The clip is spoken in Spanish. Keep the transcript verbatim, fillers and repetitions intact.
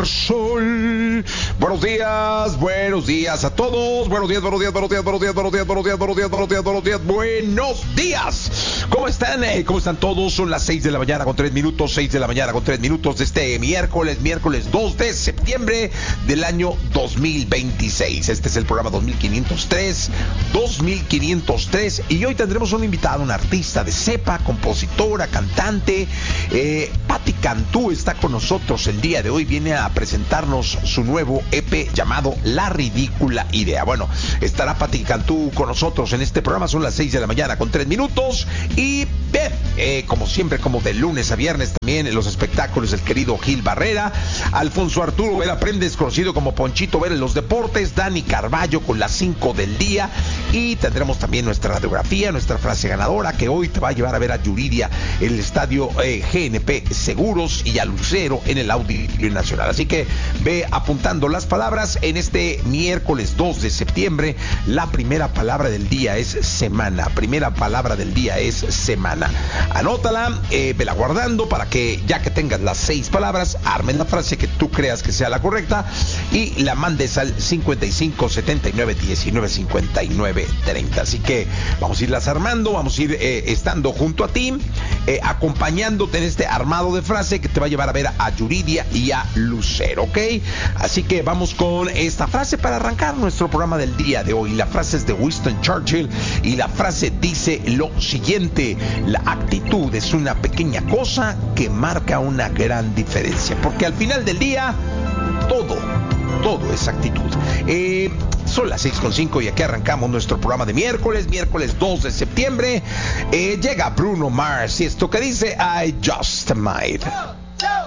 Sol. Buenos días, buenos días a todos. Buenos días, buenos días, buenos días, buenos días, buenos días, buenos días, buenos días, buenos días, buenos días, buenos días. ¿Cómo están? Eh, ¿Cómo están todos? Son las seis de la mañana con tres minutos, seis de la mañana con tres minutos de este miércoles, miércoles dos de septiembre del año dos mil veintiséis. Este es el programa dos mil quinientos tres, dos mil quinientos tres, y hoy tendremos un invitado, un artista de cepa, compositora, cantante. Eh, Patti Cantú está con nosotros el día de hoy. Viene a presentarnos su nuevo E P llamado La Ridícula Idea. Bueno, estará Patti Cantú con nosotros en este programa. Son las seis de la mañana con tres minutos. Y bien, eh, como siempre, como de lunes a viernes, también en los espectáculos, el querido Gil Barrera, Alfonso Arturo Vera Prendes, conocido como Ponchito Vera en los deportes, Dani Carballo con las cinco del día, y tendremos también nuestra radiografía, nuestra frase ganadora, que hoy te va a llevar a ver a Yuridia en el estadio eh, G N P Seguros y a Lucero en el Auditorio Nacional. Así que ve apuntando las palabras en este miércoles dos de septiembre. La primera palabra del día es semana. Primera palabra del día es semana. Anótala, eh, vela guardando para que ya que tengas las seis palabras, armes la frase que tú creas que sea la correcta y la mandes al cincuenta y cinco, setenta y nueve, diecinueve, cincuenta y nueve, treinta. Así que vamos a irlas armando, vamos a ir eh, estando junto a ti, eh, acompañándote en este armado de frase que te va a llevar a ver a Yuridia y a Lucero, ¿ok? Así que vamos con esta frase para arrancar nuestro programa del día de hoy. La frase es de Winston Churchill y la frase dice lo siguiente: la actitud es una pequeña cosa que marca una gran diferencia, porque al final del día todo, todo es actitud. Eh... Son las seis con cinco y aquí arrancamos nuestro programa de miércoles, miércoles dos de septiembre. Eh, llega Bruno Mars y esto que dice I Just Might.